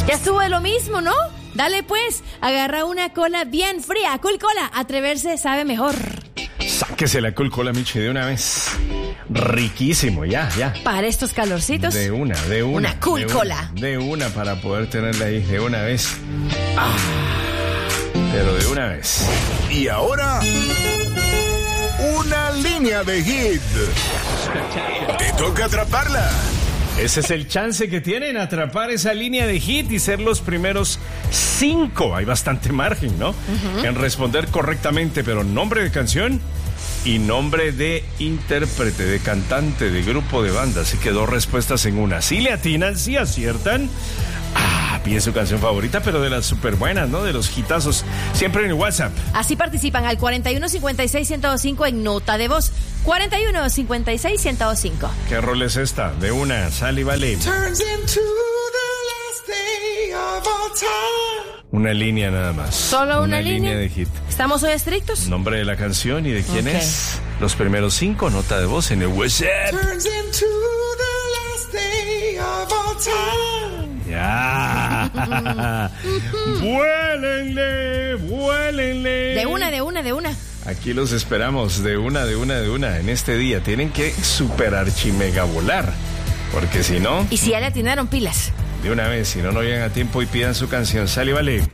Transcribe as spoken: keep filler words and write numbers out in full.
Ya estuvo de lo mismo, ¿no? Dale pues, agarra una cola bien fría. Cool Cola, atreverse sabe mejor. Sáquese la Cool Cola, Michi, de una vez. Riquísimo, ya, ya. Para estos calorcitos. De una, de una. Una Cool de Cola. Una, de una para poder tenerla ahí, de una vez. Ah, pero de una vez. Y ahora, una línea de hit. Te toca atraparla. Ese es el chance que tienen, atrapar esa línea de hit y ser los primeros cinco. Hay bastante margen, ¿no? Uh-huh. En responder correctamente, pero nombre de canción y nombre de intérprete, de cantante, de grupo, de banda. Así que dos respuestas en una. Si le atinan, si aciertan, ah, piden su canción favorita, pero de las súper buenas, ¿no? De los hitazos. Siempre en el WhatsApp. Así participan al cuarenta y uno cincuenta y seis ciento cinco en nota de voz. cuarenta y uno cincuenta y seis ciento cinco. ¿Qué rol es esta? De una, sal y vale. Una línea nada más. ¿Solo una, una línea? línea de hit. ¿Estamos hoy estrictos? Nombre de la canción y de quién okay. es. Los primeros cinco, nota de voz en el WhatsApp. Ya. Vuélenle, vuélenle. De una, de una, de una. Aquí los esperamos de una, de una, de una. En este día tienen que super archimega volar. Porque si no... Y si ya le atinaron pilas. De una vez, si no, no llegan a tiempo y pidan su canción. Sale y vale.